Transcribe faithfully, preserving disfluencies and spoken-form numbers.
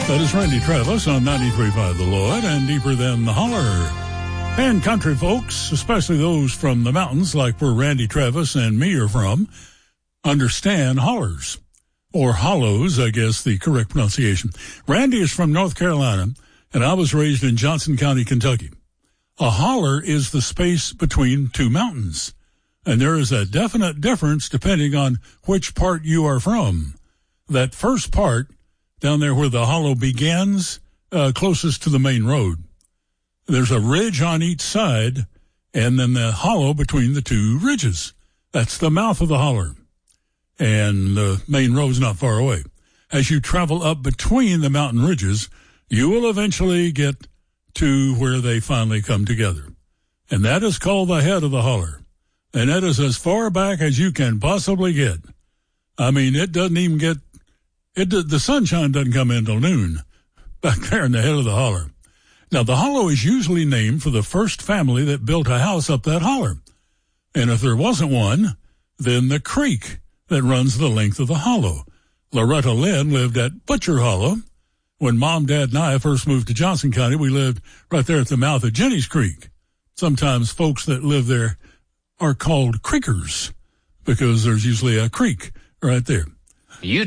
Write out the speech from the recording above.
That is Randy Travis on ninety-three point five The Lloyd and Deeper Than the Holler. And country folks, especially those from the mountains like where Randy Travis and me are from, understand hollers. Or hollows, I guess the correct pronunciation. Randy is from North Carolina, and I was raised in Johnson County, Kentucky. A holler is the space between two mountains, and there is a definite difference depending on which part you are from. That first part, down there where the hollow begins, uh, closest to the main road. There's a ridge on each side, and then the hollow between the two ridges. That's the mouth of the holler. And the main road's not far away. As you travel up between the mountain ridges, you will eventually get to where they finally come together. And that is called the head of the holler. And that is as far back as you can possibly get. I mean, it doesn't even get, it the sunshine doesn't come in till noon back there in the head of the holler. Now, the hollow is usually named for the first family that built a house up that holler. And if there wasn't one, then the creek that runs the length of the hollow. Loretta Lynn lived at Butcher Hollow. When Mom, Dad, and I first moved to Johnson County, we lived right there at the mouth of Jenny's Creek. Sometimes folks that live there are called creekers because there's usually a creek right there. You